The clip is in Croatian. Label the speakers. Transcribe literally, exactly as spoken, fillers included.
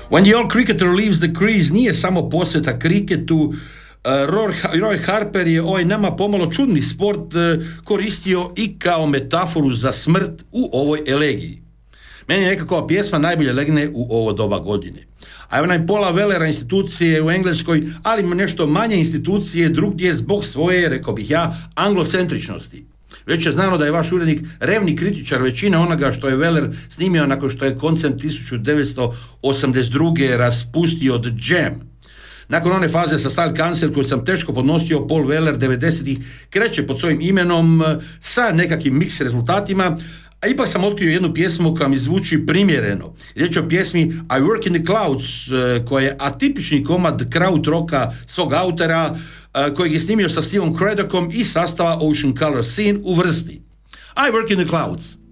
Speaker 1: When the old cricketer leaves the crease nije samo posveta kriketu. Roy Harper je ovaj nama pomalo čudni sport koristio i kao metaforu za smrt u ovoj elegiji. Meni nekako ova pjesma najbolje legne u ovo doba godine. A evo nam Paula Wellera, institucije u Engleskoj, ali nešto manje institucije drugdje zbog svoje, rekao bih ja, anglocentričnosti. Već je znano da je vaš urednik revni kritičar većine onoga što je Weller snimio nakon što je koncem tisuću devetsto osamdeset druge raspustio The Jam. Nakon one faze sa Style Council koju sam teško podnosio, Paul Weller devedesetih kreće pod svojim imenom sa nekakvim miks rezultatima, a ipak sam otkrio jednu pjesmu koja mi zvuči primjereno. Riječ je o pjesmi I Work in the Clouds, koja je atipični komad krautroka svog autora, kojeg je snimio sa Stevom Craddockom i sastava Ocean Color Scene u vrsti. I Work in the Clouds.